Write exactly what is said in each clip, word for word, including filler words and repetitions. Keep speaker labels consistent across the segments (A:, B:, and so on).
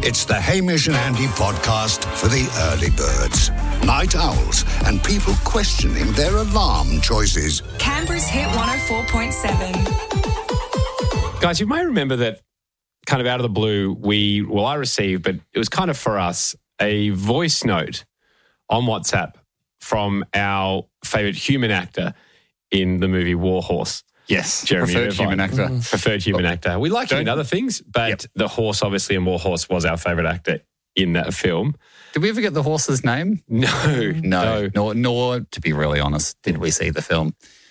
A: It's the Hamish and Andy podcast for the early birds. Night owls and people questioning their alarm choices.
B: Canberra's Hit one oh four point seven.
C: Guys, you may remember that kind of out of the blue, we, well, I received, but it was kind of for us, a voice note on WhatsApp from our favourite human actor in the movie War Horse.
D: Yes,
C: Jeremy
D: preferred
C: Irvine.
D: human actor.
C: Mm. Preferred human oh, actor. We like him in other things, but yep. the horse, obviously, in War Horse was our favourite actor in that film.
D: Did we ever get the horse's name?
C: No.
D: No.
C: no.
D: Nor, nor, to be really honest, did we see the film.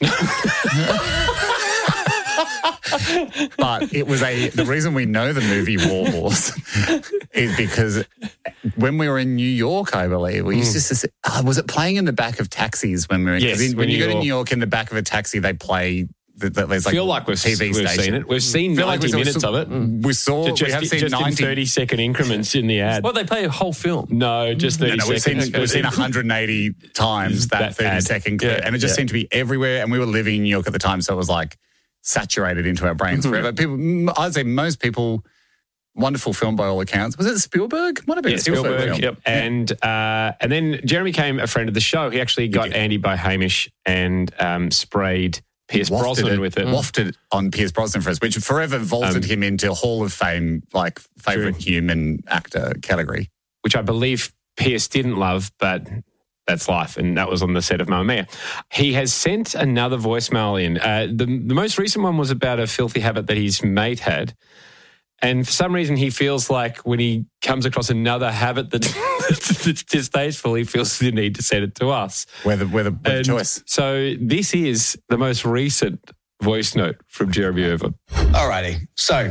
D: But it was a, the reason we know the movie War Horse is because when we were in New York, I believe, we used mm. to say, oh, was it playing in the back of taxis when we were in?
C: Yes,
D: in, when you
C: New
D: go
C: York.
D: to New York, in the back of a taxi, they play. The, the, there's like
C: feel like we've,
D: T V
C: we've
D: station.
C: seen it. We've seen
D: feel
C: ninety
D: like we
C: minutes
D: saw,
C: of it.
D: We saw,
C: just,
D: we have seen
C: just
D: ninety.
C: in thirty-second increments in the ad.
E: Well, they play a whole film.
C: No, just thirty
D: no, no, we've
C: seconds.
D: seen, we've seen one hundred eighty times that, that thirty-second clip,
C: yeah,
D: and it just
C: yeah.
D: seemed to be everywhere, and we were living in New York at the time, so it was like saturated into our brains forever. People, I'd say most people, wonderful film by all accounts. Was it Spielberg? Might have been
C: yeah,
D: a Spielberg,
C: Spielberg
D: film.
C: Yep. And, uh, and then Jeremy became a friend of the show. He actually got
D: did.
C: Andy by Hamish and um, sprayed Pierce
D: Wafted
C: Brosnan
D: it,
C: with it.
D: Wafted on Pierce Brosnan for us, which forever vaulted um, him into Hall of Fame, like favourite human actor category.
C: Which I believe Pierce didn't love, but that's life, and that was on the set of Mamma Mia. He has sent another voicemail in. Uh, the, the most recent one was about a filthy habit that his mate had, and for some reason he feels like when he comes across another habit that, that's distasteful, he feels the need to send it to us.
D: We're the, we're the, we're the choice.
C: So this is the most recent voice note from Jeremy Irvine.
F: All righty. So,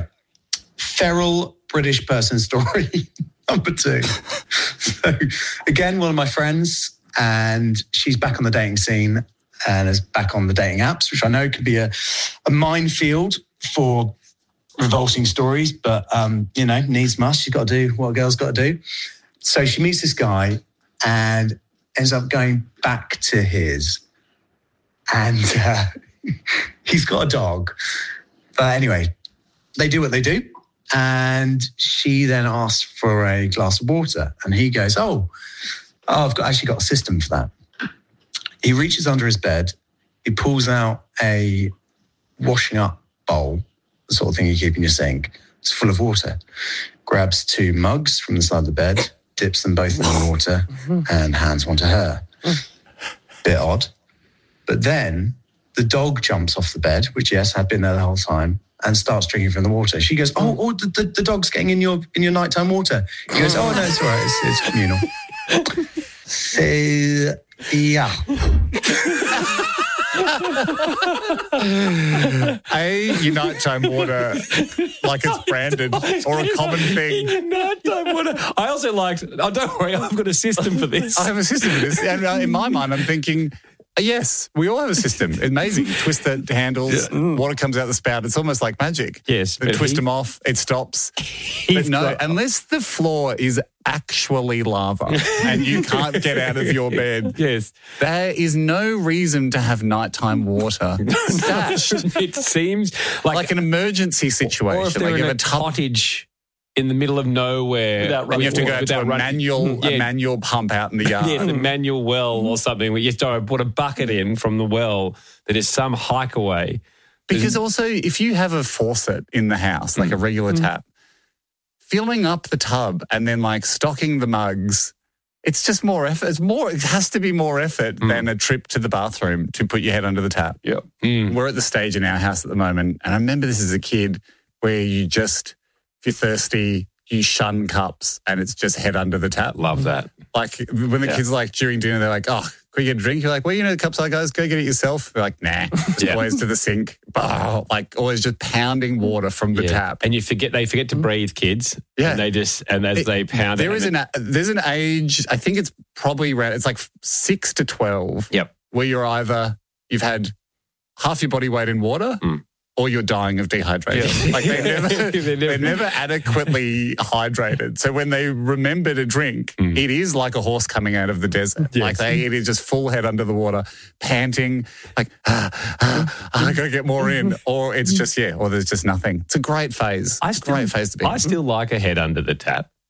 F: feral British person story number two. So, again, one of my friends, and she's back on the dating scene and is back on the dating apps, which I know could be a, a minefield for revolting stories, but, um, you know, needs must. She's got to do what a girl's got to do. So she meets this guy and ends up going back to his. And uh, he's got a dog. But anyway, they do what they do. And she then asks for a glass of water. And he goes, oh, oh I've got, actually got a system for that. He reaches under his bed. He pulls out a washing up bowl, the sort of thing you keep in your sink. It's full of water. Grabs two mugs from the side of the bed, dips them both in the water, and hands one to her. Bit odd. But then the dog jumps off the bed, which, yes, had been there the whole time, and starts drinking from the water. She goes, oh, oh the, the, the dog's getting in your in your nighttime water. He goes, oh, no, it's all right. It's, it's communal. So, yeah.
D: A, your nighttime water, like it's branded, or a common thing.
C: Nighttime water. I also liked, oh, don't worry, I've got a system for this.
D: I have a system for this. And in my mind, I'm thinking, yes, we all have a system. It's amazing. Twist the handles, yeah. mm. water comes out the spout. It's almost like magic.
C: Yes.
D: They twist he, them off, it stops. But no, got, unless the floor is actually lava and you can't get out of your bed,
C: yes,
D: there is no reason to have nighttime water stashed.
C: It seems like,
D: like an emergency situation.
C: Or if they're
D: like
C: in a
D: a tub-
C: cottage in the middle of nowhere.
D: Without running, and you have to go to a running, manual, yeah. a manual pump out in the yard.
C: Yeah, the manual well or something where you have to put a bucket in from the well that is some hike away.
D: Because also, if you have a faucet in the house, like mm. a regular mm. tap, filling up the tub and then like stocking the mugs, it's just more effort. It's more. It has to be more effort mm. than a trip to the bathroom to put your head under the tap.
C: Yeah, mm.
D: We're at the stage in our house at the moment, and I remember this as a kid where you just, if you're thirsty, you shun cups and it's just head under the tap.
C: Love that.
D: Like when the yeah. kids like during dinner, they're like, oh, can we get a drink? You're like, well, you know the cups are, guys, go get it yourself. They're like, nah, just yeah. always to the sink. Oh, like always just pounding water from the
C: yeah.
D: tap.
C: And you forget, they forget to breathe, kids.
D: Yeah.
C: And they just, and as it, they pound
D: there
C: it.
D: Is an, it, there's an age, I think it's probably around, it's like six to twelve.
C: Yep.
D: Where you're either, you've had half your body weight in water mm. or you're dying of dehydration. Yeah. Like they never, they're, never, they're never adequately hydrated. So when they remember to drink, mm. it is like a horse coming out of the desert. Yes. Like they, it is just full head under the water, panting, like, ah, ah, ah, I got to get more in. Or it's just, yeah, or there's just nothing. It's a great phase.
C: I
D: it's
C: still,
D: a great phase to be
C: I still like a head under the tap.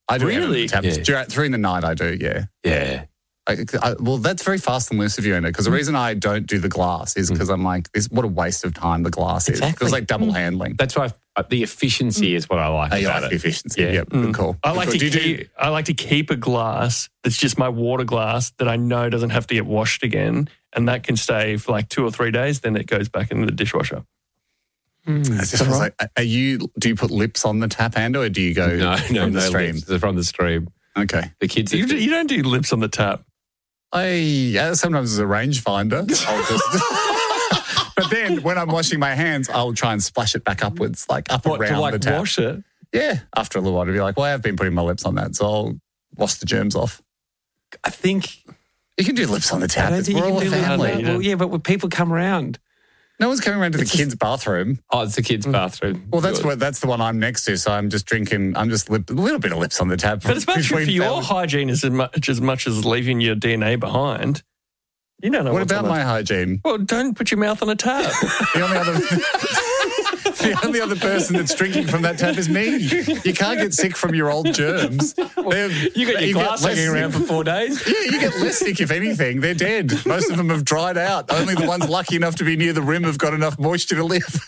D: I do
E: Really?
D: have it on the tap.
C: Yeah.
D: During the night, I do, yeah.
C: Yeah.
D: I, I, well, that's very fast and loose of you, because the reason I don't do the glass is because I'm like, this, what a waste of time the glass is.
C: Exactly.
D: Because like double handling.
C: That's why I, the efficiency is what I like
D: Oh, you
C: about
D: like
C: it.
D: the efficiency.
C: Yeah.
D: Yep, good call.
E: I
D: Good
E: like
D: call.
E: to
D: Do you do-
E: keep. I like to keep a glass that's just my water glass that I know doesn't have to get washed again, and that can stay for like two or three days. Then it goes back into the dishwasher.
D: It's just like, are you? Do you put lips on the tap handle, or do you go
C: No, no,
D: from
C: no
D: the stream?
C: lips. They're from the stream.
D: Okay.
C: The kids.
E: You,
C: are-
E: you don't do lips on the tap.
D: I yeah, sometimes as a rangefinder, I'll just. But then when I'm washing my hands, I'll try and splash it back upwards, like up
E: What,
D: around
E: to like
D: the tap.
E: wash it?
D: Yeah. After a little while, to be like, well, I have been putting my lips on that, so I'll wash the germs off.
E: I think.
D: You can do lips on the
C: I
D: tap.
C: don't
D: It's,
C: think
D: we're
C: you
D: all a
C: can do that.
D: family.
C: Well, yeah, but when people come around,
D: No one's coming around to the kids' bathroom.
C: oh, it's the kids' bathroom.
D: Well, that's
C: Good.
D: what that's the one I'm next to. So I'm just drinking. I'm just lip, a little bit of lips on the tap.
E: But it's much for
D: between
E: your
D: families.
E: hygiene as much as much as leaving your D N A behind. You don't know
D: What
E: what's
D: about
E: on
D: my
E: the-
D: hygiene?
E: Well, don't put your mouth on a tap.
D: The only other. The only other person that's drinking from that tap is me. You can't get sick from your old germs. They're-
E: You got your
D: get
E: glass
D: less
E: hanging around
D: sick.
E: for four days.
D: Yeah, you get less sick if anything. They're dead. Most of them have dried out. Only the ones lucky enough to be near the rim have got enough moisture to live.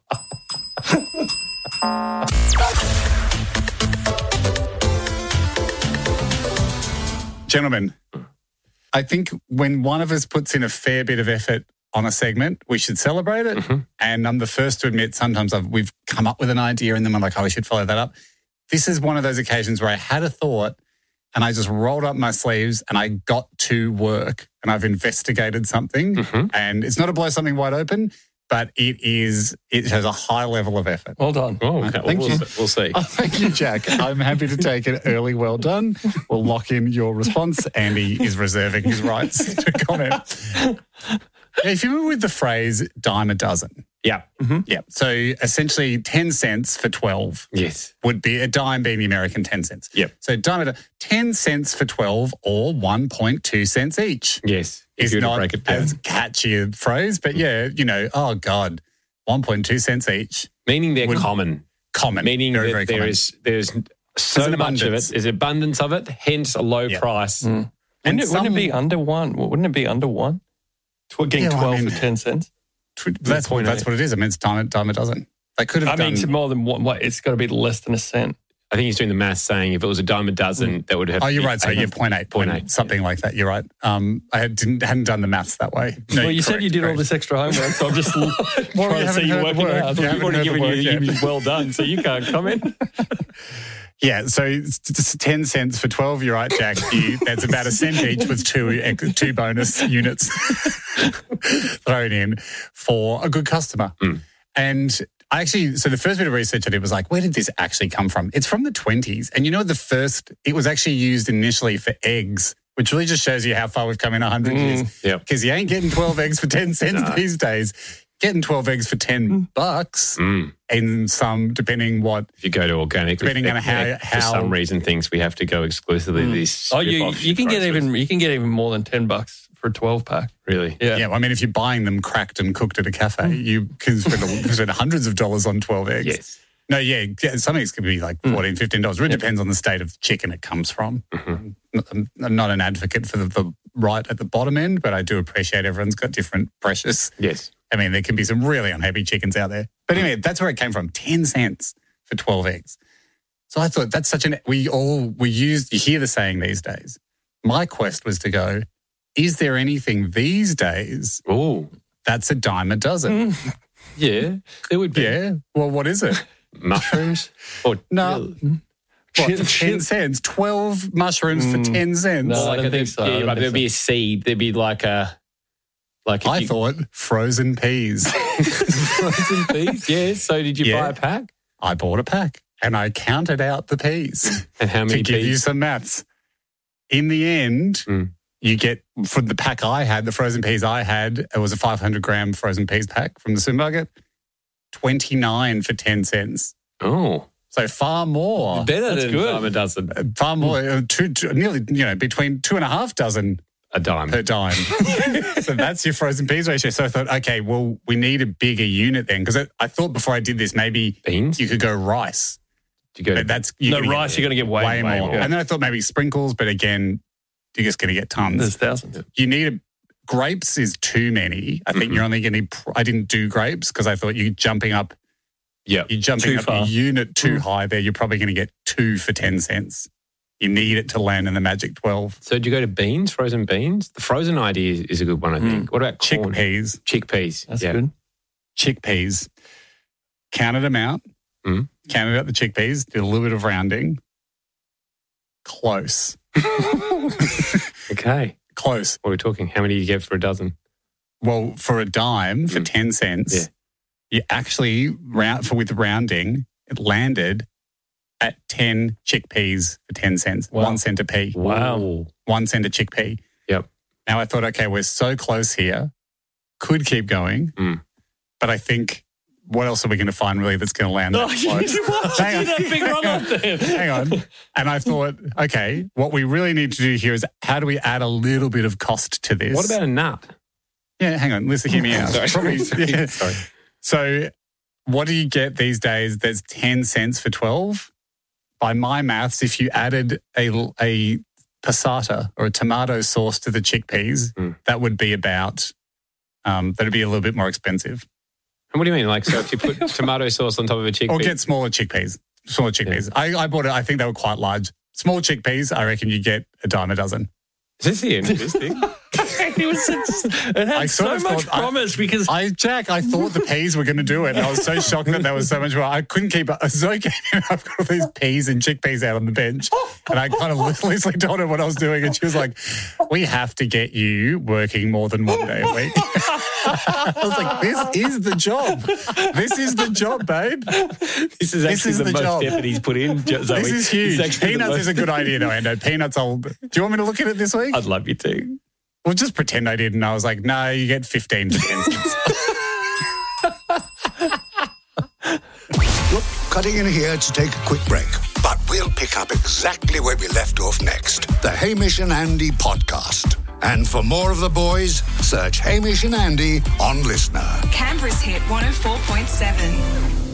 D: Gentlemen, I think when one of us puts in a fair bit of effort on a segment, we should celebrate it.
C: Mm-hmm.
D: And I'm the first to admit sometimes I've, we've come up with an idea and then we're like, oh, we should follow that up. This is one of those occasions where I had a thought and I just rolled up my sleeves and I got to work and I've investigated something.
C: Mm-hmm.
D: And it's not to blow something wide open, but it is, it has a high level of effort.
E: Well done.
C: Oh, okay.
D: Thank
C: we'll,
D: you.
C: see- we'll see.
D: Oh, thank you, Jack. I'm happy to take it early. Well done. We'll lock in your response. Andy is reserving his rights to comment. If you were with the phrase dime a dozen,
C: Yeah.
D: yeah. So essentially ten cents for twelve
C: Yes.
D: would be a dime being the American ten cents.
C: Yep.
D: So dime a do- ten cents for twelve or one point two cents each
C: Yes. If
D: is
C: you were to
D: not
C: break it down.
D: as catchy a phrase, but yeah, you know, oh God, one point two cents each.
C: Meaning they're
D: Would-
C: common.
D: Common.
C: Meaning
D: very,
C: that
D: very
C: there
D: common.
C: is there's so
D: There's an
C: much of
D: abundance.
C: it. There's abundance of it, hence a low
D: Yeah.
C: price.
E: Wouldn't,
D: And
E: it, wouldn't it be
D: some-
E: under one? Wouldn't it be under one? Tw- Getting
D: Yeah, well, I
E: twelve
D: mean-
E: for ten cents.
D: That's what
E: point
D: that's
E: eight.
D: what it is. I mean, it's dime, dime a dozen. They could have
E: I
D: done.
E: mean, it's more than one. What, it's got to be less than a cent.
C: I think he's doing the math saying if it was a dime a dozen, that would have
D: oh,
C: to
D: you're
C: be
D: right. So
C: eight.
D: yeah, point eight, point
C: Point
D: eight,
C: eight,
D: something like that. You're right. Um, I had, didn't hadn't done the maths that way. No,
E: well, you said
D: correct,
E: you did all
D: correct.
E: this extra homework, so I'm just
D: Well,
E: trying
D: you
E: to
D: haven't
E: see you
D: heard the
E: working
D: work.
E: out.
D: You
E: You've
D: haven't
E: already
D: heard the
E: given you,
D: work yet.
E: you've well done, so you can't comment.
D: Yeah, so it's just ten cents for twelve. You're right, Jack. You, that's about a cent each with two ex- two bonus units thrown in for a good customer.
C: Mm.
D: And I actually, so the first bit of research I did was like, where did this actually come from? It's from the twenties. And you know, the first, it was actually used initially for eggs, which really just shows you how far we've come in one hundred years.
C: Yep.
D: Because you ain't getting twelve eggs for ten cents
C: No.
D: these days. Getting twelve eggs for ten bucks
C: Mm.
D: in some, depending what,
C: If you go to organic,
D: Depending on how-
C: for
D: how-
C: some reason thinks we have to go exclusively to these.
E: Oh, you
C: rip-off
E: you can get
C: groceries.
E: even you can get even more than ten bucks for a twelve pack.
C: really.
E: Yeah.
D: Yeah, well, I mean, if you're buying them cracked and cooked at a cafe, you can spend, a, spend hundreds of dollars on twelve eggs.
C: Yes.
D: No, yeah, yeah, some eggs could be like fourteen dollars, fifteen dollars. It really depends on the state of chicken it comes from. I'm I'm not an advocate for the, the right at the bottom end, but I do appreciate everyone's got different pressures.
C: Yes.
D: I mean, there can be some really unhappy chickens out there. But anyway, that's where it came from, ten cents for twelve eggs. So I thought that's such an, we all, we use, you hear the saying these days. My quest was to go, is there anything these days
C: Oh,
D: that's a dime a dozen?
C: yeah. There would be
D: Yeah. Well, what is it?
C: mushrooms. Or
D: No. What,
E: Chip-
D: for ten
E: chip-
D: cents? twelve mushrooms for ten cents?
E: No, I
C: like
E: don't
C: a,
E: think so. I
C: Yeah,
E: don't
C: but
E: think
C: there'd
E: so.
C: be a seed. There'd be like a like. If
D: I
C: you,
D: thought frozen peas.
C: frozen peas. Yeah. So did you
D: Yeah.
C: buy a pack?
D: I bought a pack and I counted out the peas
C: And how
D: to
C: many
D: give you
C: peas?
D: some maths. In the end,
C: Mm.
D: you get, for the pack I had, the frozen peas I had, it was a five hundred gram frozen peas pack from the supermarket, twenty-nine for ten cents.
C: Oh,
D: So far more.
C: better
E: That's
C: than
E: good.
C: a dime a dozen.
D: Far more, uh, two, two, nearly, you know, between two and a half dozen
C: A dime.
D: per dime. So that's your frozen peas ratio. So I thought, okay, well, we need a bigger unit then. Because I, I thought before I did this, maybe
C: Beans.
D: you could go rice.
C: You go
D: But that's you're
E: No,
D: gonna get
E: rice, you're going to get way,
D: way,
E: way
D: more.
E: more.
D: And then I thought maybe sprinkles, but again, you're just going to get tons.
E: There's thousands.
D: You need a, grapes is too many. I think
C: Mm-hmm.
D: you're only getting. I didn't do grapes because I thought you're jumping up.
C: Yeah.
D: You're jumping
E: Too
D: up
E: far.
D: your unit too high there. You're probably going to get two for ten cents. You need it to land in the magic twelve.
C: So do you go to beans, frozen beans? The frozen idea is, is a good one, I think. What about corn?
D: Chickpeas.
C: Chickpeas.
E: That's
C: yeah.
E: good.
D: Chickpeas. Counted them out.
C: Mm.
D: Counted out the chickpeas. Did a little bit of rounding. Close.
C: Okay.
D: Close.
C: What are we talking? How many do you get for a dozen?
D: Well, for a dime, for
C: Mm.
D: ten cents,
C: Yeah.
D: you actually, round, for with rounding, it landed at ten chickpeas for ten cents.
E: Wow.
D: One cent a pea.
E: Wow.
D: One cent a chickpea.
C: Yep.
D: Now I thought, okay, we're so close here. Could keep going.
C: Mm.
D: But I think, what else are we going to find really that's going to land that
E: Oh, you
D: close?
E: did what?
D: Hang
E: You did that big run up there.
D: Hang on. And I thought, okay, what we really need to do here is how do we add a little bit of cost to this?
C: What about a nut?
D: Yeah, hang on. Listen, hear me out.
C: Sorry.
D: Probably- yeah.
C: Sorry.
D: So what do you get these days? There's ten cents for twelve. By my maths, if you added a, a passata or a tomato sauce to the chickpeas,
C: Mm.
D: that would be about, um, that'd be a little bit more expensive.
C: And what do you mean? Like, so if you put tomato sauce on top of a chickpea?
D: Or get smaller chickpeas. Smaller chickpeas. I, I bought it. I think they were quite large. Small chickpeas, I reckon you get a dime a dozen.
C: Is this the end of this thing?
E: It was such, it had
D: I
E: so
D: sort of
E: much
D: thought I-
E: promise because
D: I, Jack, I thought the peas were going to do it. And I was so shocked that there was so much more. I couldn't keep up. Zoe came in, I've got all these peas and chickpeas out on the bench. And I kind of loosely told her what I was doing. And she was like, we have to get you working more than one day a week. I was like, this is the job. This is the job, babe.
C: This is
D: This
C: actually
D: is
C: the,
D: the
C: most
D: job.
C: effort he's put in. Zoe.
D: This is huge.
C: It's actually the
D: Peanuts
C: most-
D: is a good idea, though, Ando. Peanuts, I'll. Do you want me to look at it this week?
E: I'd love you to.
D: Well, just pretend I didn't. I was like, no, you get fifteen for ten cents.
A: Look, cutting in here to take a quick break. But we'll pick up exactly where we left off next. The Hamish and Andy podcast. And for more of the boys, search Hamish and Andy on Listener.
B: Canberra's hit one oh four point seven.